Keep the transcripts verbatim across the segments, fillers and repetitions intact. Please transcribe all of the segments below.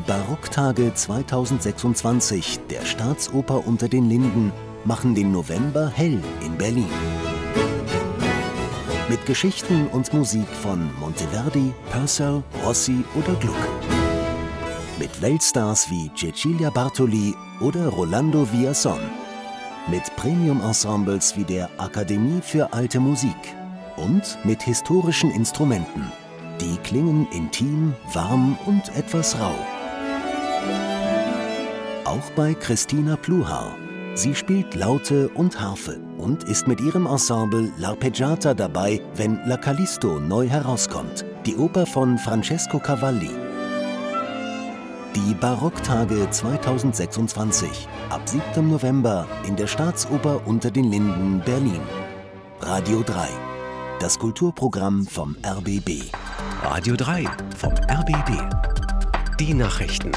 Barocktage zweitausendsechsundzwanzig der Staatsoper unter den Linden machen den November hell in Berlin. Mit Geschichten und Musik von Monteverdi, Purcell, Rossi oder Gluck. Mit Weltstars wie Cecilia Bartoli oder Rolando Villazón. Mit Premium-Ensembles wie der Akademie für Alte Musik. Und mit historischen Instrumenten. Die klingen intim, warm und etwas rau. Auch bei Christina Pluhar. Sie spielt Laute und Harfe und ist mit ihrem Ensemble L'Arpeggiata dabei, wenn La Callisto neu herauskommt, die Oper von Francesco Cavalli. Die Barocktage zweitausendsechsundzwanzig, ab siebten November in der Staatsoper unter den Linden, Berlin. Radio drei, das Kulturprogramm vom R B B. Radio drei vom R B B. Die Nachrichten.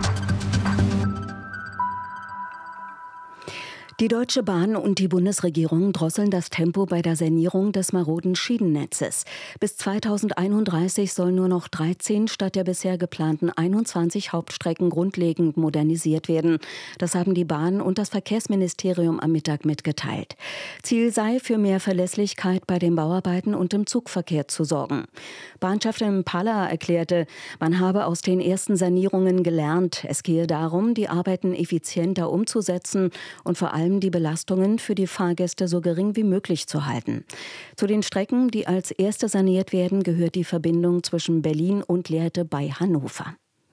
Die Deutsche Bahn und die Bundesregierung drosseln das Tempo bei der Sanierung des maroden Schienennetzes. Bis zweitausendeinunddreißig sollen nur noch dreizehn statt der bisher geplanten einundzwanzig Hauptstrecken grundlegend modernisiert werden. Das haben die Bahn und das Verkehrsministerium am Mittag mitgeteilt. Ziel sei, für mehr Verlässlichkeit bei den Bauarbeiten und im Zugverkehr zu sorgen. Bahnchefin Palla erklärte, man habe aus den ersten Sanierungen gelernt. Es gehe darum, die Arbeiten effizienter umzusetzen und vor allem die Belastungen für die Fahrgäste so gering wie möglich zu halten. Zu den Strecken, die als erste saniert werden, gehört die Verbindung zwischen Berlin und Lehrte bei Hannover.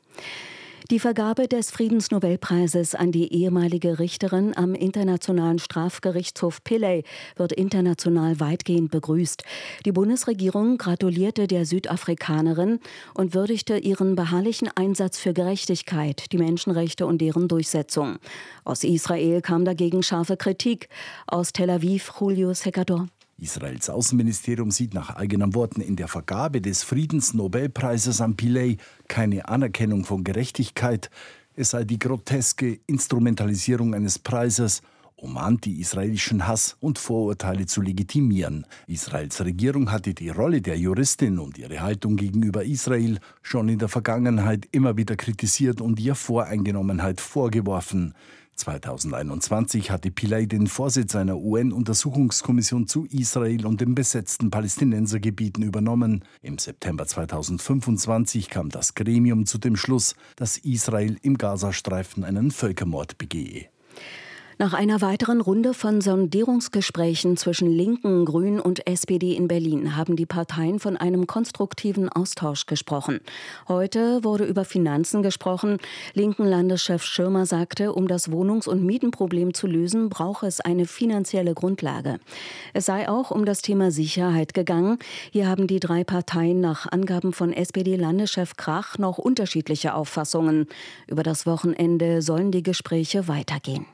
Die Vergabe des Friedensnobelpreises an die ehemalige Richterin am Internationalen Strafgerichtshof Pillay wird international weitgehend begrüßt. Die Bundesregierung gratulierte der Südafrikanerin und würdigte ihren beharrlichen Einsatz für Gerechtigkeit, die Menschenrechte und deren Durchsetzung. Aus Israel kam dagegen scharfe Kritik. Aus Tel Aviv Julio Secador. Israels Außenministerium sieht nach eigenen Worten in der Vergabe des Friedensnobelpreises an Pillay keine Anerkennung von Gerechtigkeit. Es sei die groteske Instrumentalisierung eines Preises, um anti-israelischen Hass und Vorurteile zu legitimieren. Israels Regierung hatte die Rolle der Juristin und ihre Haltung gegenüber Israel schon in der Vergangenheit immer wieder kritisiert und ihr Voreingenommenheit vorgeworfen. zweitausendeinundzwanzig hatte Pillay den Vorsitz einer U N-Untersuchungskommission zu Israel und den besetzten Palästinensergebieten übernommen. Im September zweitausendfünfundzwanzig kam das Gremium zu dem Schluss, dass Israel im Gazastreifen einen Völkermord begehe. Nach einer weiteren Runde von Sondierungsgesprächen zwischen Linken, Grünen und S P D in Berlin haben die Parteien von einem konstruktiven Austausch gesprochen. Heute wurde über Finanzen gesprochen. Linken-Landeschef Schirmer sagte, um das Wohnungs- und Mietenproblem zu lösen, brauche es eine finanzielle Grundlage. Es sei auch um das Thema Sicherheit gegangen. Hier haben die drei Parteien nach Angaben von S P D-Landeschef Krach noch unterschiedliche Auffassungen. Über das Wochenende sollen die Gespräche weitergehen.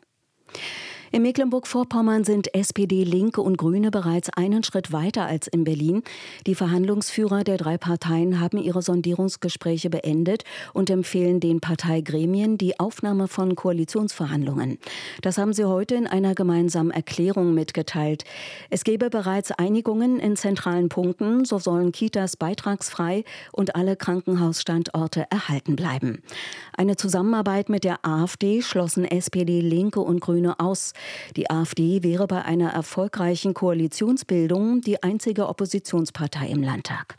In Mecklenburg-Vorpommern sind S P D, Linke und Grüne bereits einen Schritt weiter als in Berlin. Die Verhandlungsführer der drei Parteien haben ihre Sondierungsgespräche beendet und empfehlen den Parteigremien die Aufnahme von Koalitionsverhandlungen. Das haben sie heute in einer gemeinsamen Erklärung mitgeteilt. Es gebe bereits Einigungen in zentralen Punkten, so sollen Kitas beitragsfrei und alle Krankenhausstandorte erhalten bleiben. Eine Zusammenarbeit mit der AfD schlossen S P D, Linke und Grüne aus. Die AfD wäre bei einer erfolgreichen Koalitionsbildung die einzige Oppositionspartei im Landtag.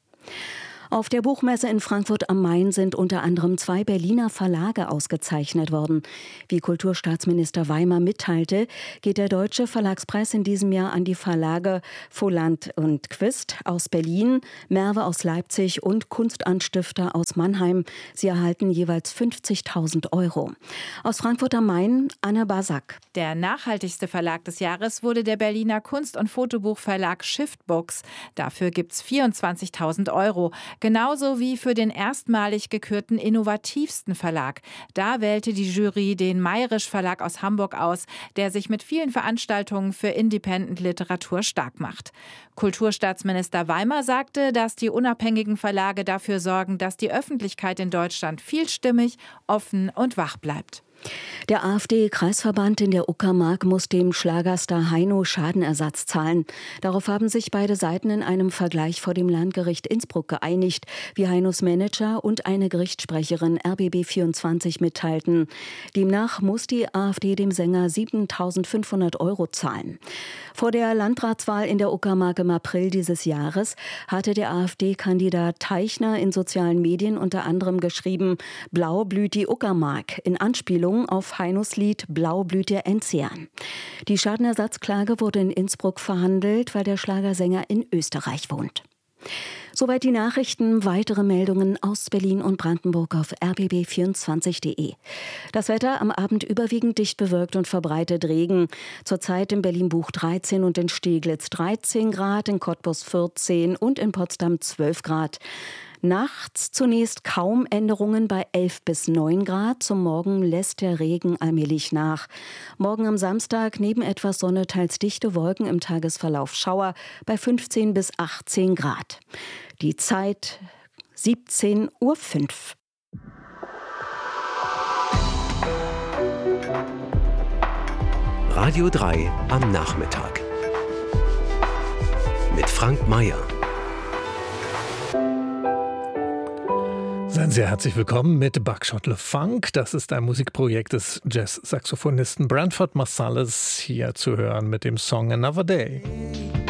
Auf der Buchmesse in Frankfurt am Main sind unter anderem zwei Berliner Verlage ausgezeichnet worden. Wie Kulturstaatsminister Weimer mitteilte, geht der Deutsche Verlagspreis in diesem Jahr an die Verlage Voland und Quist aus Berlin, Merve aus Leipzig und Kunstanstifter aus Mannheim. Sie erhalten jeweils fünfzigtausend Euro. Aus Frankfurt am Main, Anne Basak. Der nachhaltigste Verlag des Jahres wurde der Berliner Kunst- und Fotobuchverlag Shiftbooks. Dafür gibt's vierundzwanzigtausend Euro. Genauso wie für den erstmalig gekürten innovativsten Verlag. Da wählte die Jury den Mayrisch Verlag aus Hamburg aus, der sich mit vielen Veranstaltungen für Independent-Literatur stark macht. Kulturstaatsminister Weimer sagte, dass die unabhängigen Verlage dafür sorgen, dass die Öffentlichkeit in Deutschland vielstimmig, offen und wach bleibt. Der AfD-Kreisverband in der Uckermark muss dem Schlagerstar Heino Schadenersatz zahlen. Darauf haben sich beide Seiten in einem Vergleich vor dem Landgericht Innsbruck geeinigt, wie Heinos Manager und eine Gerichtssprecherin R B B vierundzwanzig mitteilten. Demnach muss die AfD dem Sänger siebentausendfünfhundert Euro zahlen. Vor der Landratswahl in der Uckermark im April dieses Jahres hatte der AfD-Kandidat Teichner in sozialen Medien unter anderem geschrieben: Blau blüht die Uckermark, in Anspielung auf Heinos Lied Blau blüht der Enzian. Die Schadenersatzklage wurde in Innsbruck verhandelt, weil der Schlagersänger in Österreich wohnt. Soweit die Nachrichten. Weitere Meldungen aus Berlin und Brandenburg auf r b b vierundzwanzig punkt d e. Das Wetter am Abend überwiegend dicht bewölkt und verbreitet Regen. Zurzeit in Berlin-Buch dreizehn und in Steglitz dreizehn Grad, in Cottbus vierzehn und in Potsdam zwölf Grad. Nachts zunächst kaum Änderungen bei elf bis neun Grad. Zum Morgen lässt der Regen allmählich nach. Morgen am Samstag neben etwas Sonne teils dichte Wolken, im Tagesverlauf Schauer bei fünfzehn bis achtzehn Grad. Die Zeit siebzehn Uhr fünf. Radio drei am Nachmittag. Mit Frank Mayer. Seien Sie herzlich willkommen mit Buckshot Le Funk. Das ist ein Musikprojekt des Jazz-Saxophonisten Branford Marsalis, hier zu hören mit dem Song Another Day.